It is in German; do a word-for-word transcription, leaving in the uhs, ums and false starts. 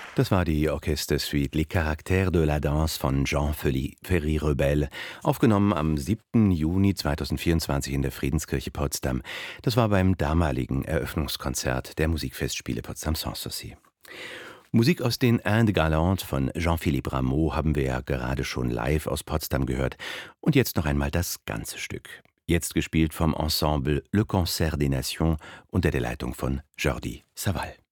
Das war die Orchestersuite Les Caractères de la Danse von Jean Ferry-Rebel, aufgenommen am siebten Juni zweitausendvierundzwanzig in der Friedenskirche Potsdam. Das war beim damaligen Eröffnungskonzert der Musikfestspiele Potsdam-Sanssouci. Musik aus den Indes Galantes von Jean-Philippe Rameau haben wir ja gerade schon live aus Potsdam gehört. Und jetzt noch einmal das ganze Stück. Jetzt gespielt vom Ensemble Le Concert des Nations unter der Leitung von Jordi Savall.